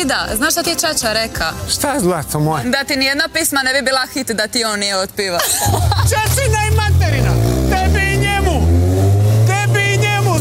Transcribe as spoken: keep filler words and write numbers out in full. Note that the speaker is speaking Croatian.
Dida, znaš šta ti je Čača reka? Šta, zlato moje? Da ti nijedna pisma ne bi bila hit da ti on nije otpiva. Čačin